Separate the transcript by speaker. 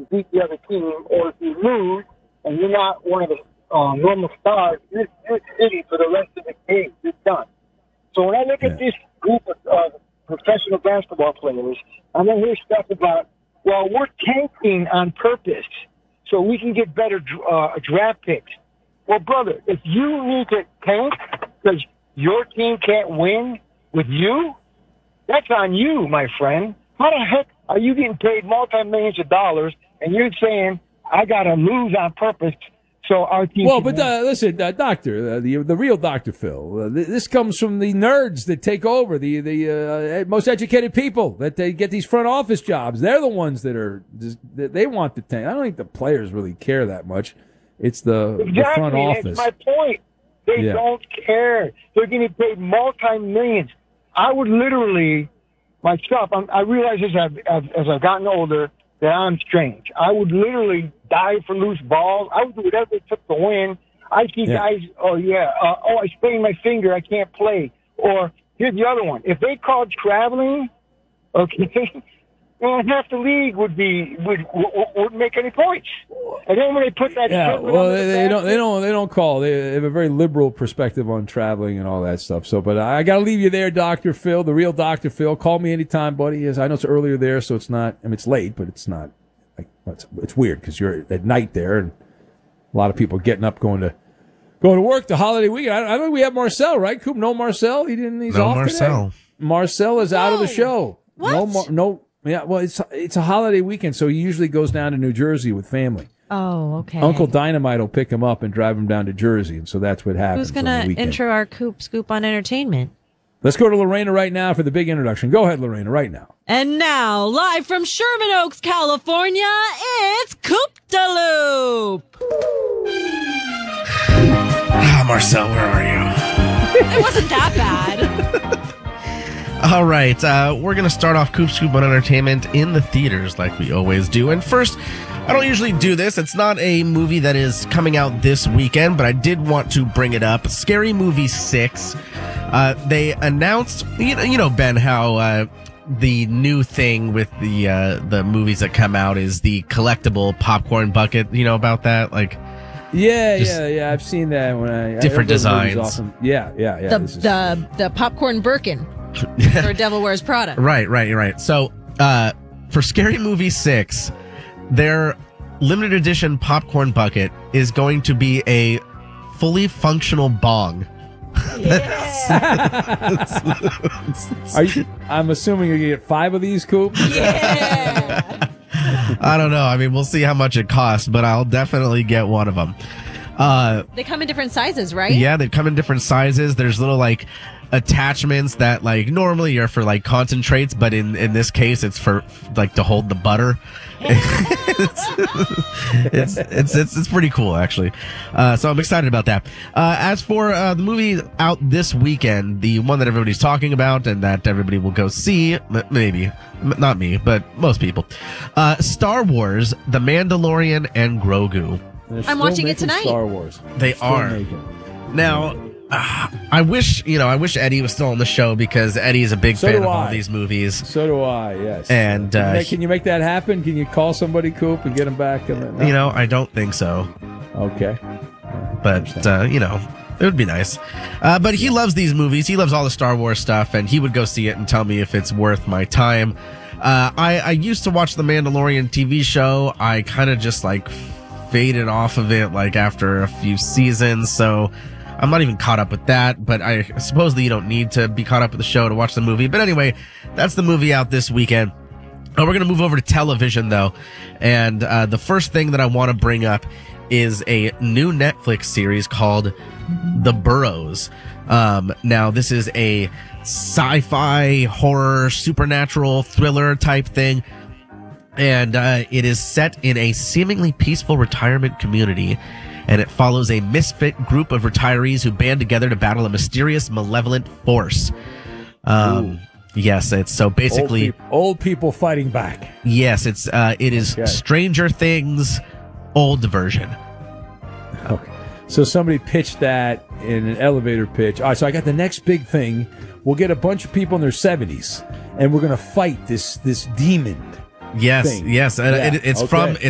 Speaker 1: beat the other team, or if you lose and you're not one of the normal stars, you're city for the rest of the game. You're done. So when I look at this group of professional basketball players, I'm going to hear stuff about, well, we're tanking on purpose so we can get better draft picks. Well, brother, if you need to tank because your team can't win with you, that's on you, my friend. How the heck are you getting paid multi-millions of dollars and you're saying, I got to lose on purpose so our team
Speaker 2: Well, but listen, Doctor, the real Dr. Phil, this comes from the nerds that take over, the most educated people, that they get these front office jobs. They're the ones that they want the tank. I don't think the players really care that much. It's the front office.
Speaker 1: That's my point. They don't care. They're getting paid multi-millions. I would literally, myself, I realize this as I've gotten older, that I'm strange. I would literally die for loose balls. I would do whatever it took to win. I see guys, I sprained my finger, I can't play. Or here's the other one. If they called traveling, okay, well, half the league would make any points. And then when they put that,
Speaker 2: they don't call. They have a very liberal perspective on traveling and all that stuff. So, but I got to leave you there, Dr. Phil, the real Dr. Phil. Call me anytime, buddy. As I know it's earlier there, so it's not. I mean, it's late, but it's not. It's weird because you're at night there, and a lot of people getting up going to work the holiday weekend. I think we have Marcel, right? Coop, no Marcel. He's off
Speaker 3: Marcel.
Speaker 2: Today. Marcel is out of the show.
Speaker 4: What?
Speaker 2: No. Yeah, well, it's a holiday weekend, so he usually goes down to New Jersey with family.
Speaker 4: Oh, okay.
Speaker 2: Uncle Dynamite will pick him up and drive him down to Jersey, and so that's what happens.
Speaker 4: Who's going to intro our Scoop on entertainment?
Speaker 2: Let's go to Lorena right now for the big introduction. Go ahead, Lorena, right now.
Speaker 4: And now, live from Sherman Oaks, California, it's Coop de Loop.
Speaker 3: Marcel, where are you?
Speaker 4: It wasn't that bad.
Speaker 3: All right, we're going to start off Coop Scoop on entertainment in the theaters like we always do. And first, I don't usually do this. It's not a movie that is coming out this weekend, but I did want to bring it up. Scary Movie 6. They announced, you know, Ben, how the new thing with the movies that come out is the collectible popcorn bucket. You know about that? Like,
Speaker 2: yeah. I've seen that when
Speaker 3: different designs.
Speaker 2: Awesome. Yeah.
Speaker 4: The popcorn Birkin for Devil Wears Prada.
Speaker 3: Right. So, for Scary Movie 6, their limited edition popcorn bucket is going to be a fully functional bong.
Speaker 2: I'm assuming you're going to get 5 of these, Coop?
Speaker 4: Yeah.
Speaker 3: I don't know. I mean, we'll see how much it costs, but I'll definitely get one of them.
Speaker 4: They come in different sizes, right?
Speaker 3: Yeah, they come in different sizes. There's little, like, attachments that, like, normally are for, like, concentrates, but in this case, it's for, like, to hold the butter. It's pretty cool, actually. So I'm excited about that. As for the movie out this weekend, the one that everybody's talking about and that everybody will go see, maybe not me, but most people, Star Wars: The Mandalorian and Grogu.
Speaker 4: I'm watching it tonight.
Speaker 2: Star Wars.
Speaker 3: They are. Now, I wish Eddie was still on the show because Eddie is a big fan of all these movies.
Speaker 2: So do I, yes.
Speaker 3: And
Speaker 2: can you make that happen? Can you call somebody, Coop, and get him back?
Speaker 3: No? I don't think so.
Speaker 2: Okay.
Speaker 3: But, it would be nice. But he loves these movies. He loves all the Star Wars stuff, and he would go see it and tell me if it's worth my time. I used to watch the Mandalorian TV show. I kind of just, faded off of it, after a few seasons, so I'm not even caught up with that, but I supposedly you don't need to be caught up with the show to watch the movie. But anyway, that's the movie out this weekend. We're going to move over to television, though, and the first thing that I want to bring up is a new Netflix series called The Burrows. Now, this is a sci-fi, horror, supernatural, thriller type thing, and it is set in a seemingly peaceful retirement community. And it follows a misfit group of retirees who band together to battle a mysterious, malevolent force. Yes, it's so basically
Speaker 2: old people fighting back.
Speaker 3: Yes, it is Stranger Things, old version.
Speaker 2: Okay, so somebody pitched that in an elevator pitch. All right, so I got the next big thing. We'll get a bunch of people in their 70s, and we're going to fight this demon.
Speaker 3: Yes,
Speaker 2: thing.
Speaker 3: yes, it's
Speaker 2: okay.